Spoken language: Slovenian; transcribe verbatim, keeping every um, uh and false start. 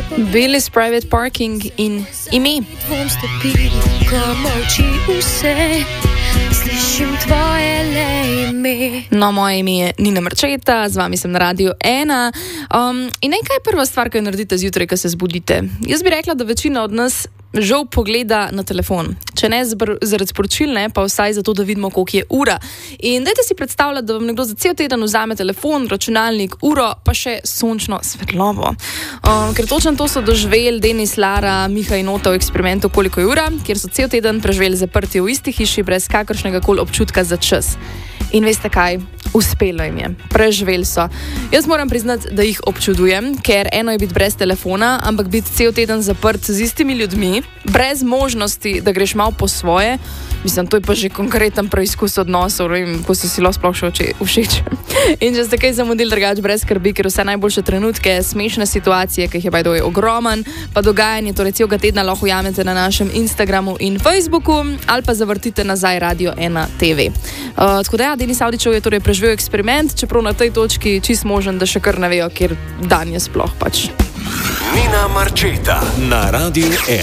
Billy's Private Parking in ime. Dvom stopili, ko molči vse, slišim tvoje le ime. No, moje ime je Nina Marčeta, z vami sem na Radiu ena. Um, in nekaj je prva stvar, ki jo naredite zjutraj, ko se zbudite. Jaz bi rekla, da večina od nas žal pogleda na telefon. Če ne zaradi sporočil, ne, pa vsaj zato, da vidimo, koliko je ura. In dajte si predstavljati, da vam nekdo za cel teden vzame telefon, računalnik, uro, pa še sončno svetlobo. Um, ker točno to so doživeli Denis, Lara, Miha in Ota v eksperimentu Koliko je ura, kjer so cel teden preživeli zaprti v isti hiši brez kakršnega koli občutka za čas. In veste kaj? Uspelo jim je. Preživeli so. Jaz moram priznati, da jih občudujem, ker eno je biti brez telefona, ampak biti cel teden zaprt z istimi ljudmi, brez možnosti, da greš malo po svoje. Mislim, to je pa že konkreten preizkus odnosov, vem, ko so si lo sploh še všeč. In če ste kaj zamudili, drugače brez skrbi, ker vse najboljše trenutke, smešne situacije, ki jih je by the way ogroman, pa dogajanje, torej celega tedna lahko ujamete na našem Instagramu in Facebooku, ali pa zavrtite nazaj Radio ena T V. Uh, tako da ja, Denis Avdićev je torej preživel eksperiment, čeprav na tej točki čist možen, da še kar ne vejo, kjer dan je sploh pač. Nina Marčeta na Radiu ena.